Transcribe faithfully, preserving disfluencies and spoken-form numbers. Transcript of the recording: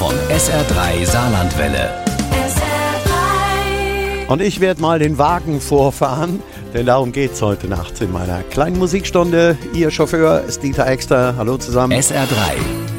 von S R drei Saarlandwelle. Und ich werde mal den Wagen vorfahren, denn darum geht's heute Nacht in meiner kleinen Musikstunde. Ihr Chauffeur ist Dieter Exter. Hallo zusammen. S R drei